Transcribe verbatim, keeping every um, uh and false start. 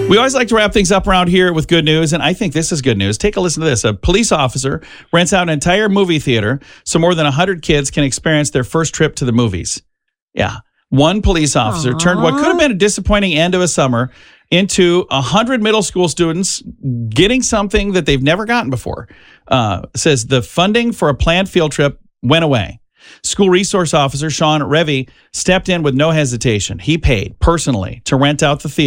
We always like to wrap things up around here with good news, and I think this is good news. Take a listen to this. A police officer rents out an entire movie theater so more than one hundred kids can experience their first trip to the movies. Yeah. One police officer Aww. turned what could have been a disappointing end of a summer into one hundred middle school students getting something that they've never gotten before. Uh, says the funding for a planned field trip went away. School resource officer Sean Revy stepped in with no hesitation. He paid personally to rent out the theater.